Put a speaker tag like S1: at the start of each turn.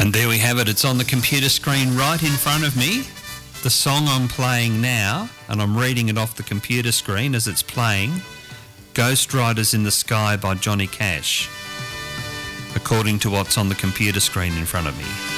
S1: And there we have it. It's on the computer screen right in front of me. The song I'm playing now, and I'm reading it off the computer screen as it's playing, Ghost Riders in the Sky by Johnny Cash, according to what's on the computer screen in front of me.